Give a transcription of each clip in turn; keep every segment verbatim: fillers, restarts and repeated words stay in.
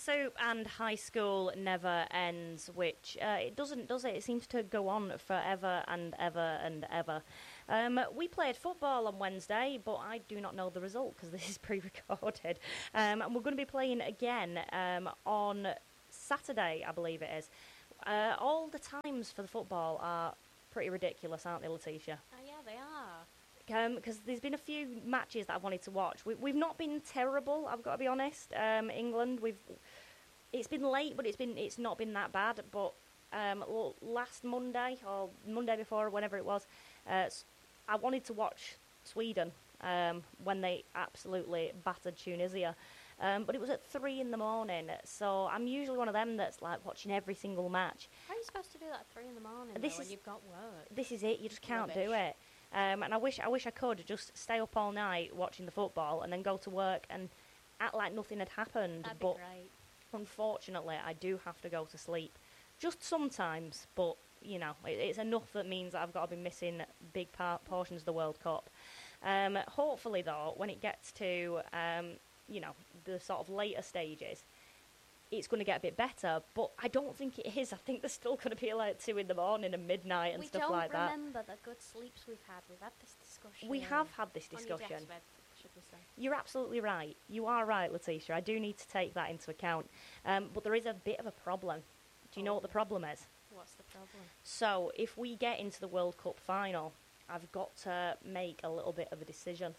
Soup and High School Never Ends, which uh, it doesn't, does it? It seems to go on forever and ever and ever. Um, we played football on Wednesday, but I do not know the result because this is pre-recorded. Um, and we're going to be playing again um, on Saturday, I believe it is. Uh, all the times for the football are pretty ridiculous, aren't they, Letitia? Oh, yeah, they are. Because um, there's been a few matches that I've wanted to watch. We, we've not been terrible, I've got to be honest. Um, England, we've it's been late, but it's been it's not been that bad. But um, last Monday or Monday before, whenever it was, uh, I wanted to watch Sweden um, when they absolutely battered Tunisia. Um, but it was at three in the morning, so I'm usually one of them that's like watching every single match. How are you supposed to do that at three in the morning this though, is, when you've got work? This is it. You just can't Rubbish. do it. Um, and I wish I wish I could just stay up all night watching the football and then go to work and act like nothing had happened. That'd but be great. Unfortunately, I do have to go to sleep. Just sometimes, but you know, it, it's enough that means that I've got to be missing big part portions of the World Cup. Um, hopefully, though, when it gets to um, you know the sort of later stages, it's going to get a bit better, but I don't think it is. I think there's still going to be like two in the morning and midnight and we stuff like that. We don't remember the good sleeps we've had. We've had this discussion. We have had this discussion. On your deathbed, should we say. You're absolutely right. You are right, Letitia. I do need to take that into account. Um, but there is a bit of a problem. Do you oh. know what the problem is? What's the problem? So, if we get into the World Cup final, I've got to make a little bit of a decision.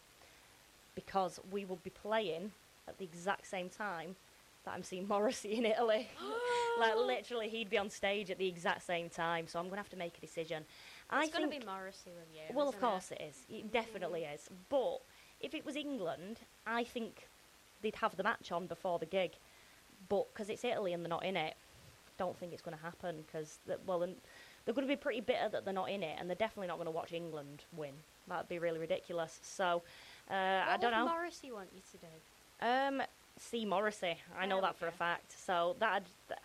Because we will be playing at the exact same time that I'm seeing Morrissey in Italy. Like, literally, he'd be on stage at the exact same time, so I'm going to have to make a decision. It's going to be Morrissey with you, Well, of course it? it is. It definitely mm. is. But if it was England, I think they'd have the match on before the gig. But because it's Italy and they're not in it, don't think it's going to happen, because, well, they're going to be pretty bitter that they're not in it, and they're definitely not going to watch England win. That'd be really ridiculous. So, uh, I don't know. What would Morrissey want you to do? Um... See Morrissey. I know that for a fact. So that,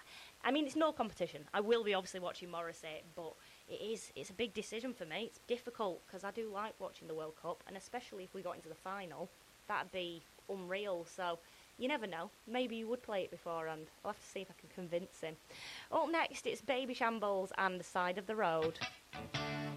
I mean, it's no competition. I will be obviously watching Morrissey, but it is it's a big decision for me. It's difficult because I do like watching the World Cup, and especially if we got into the final, that'd be unreal. So you never know. Maybe you would play it beforehand. I'll have to see if I can convince him. Up next, it's Baby Shambles and The Side of the Road.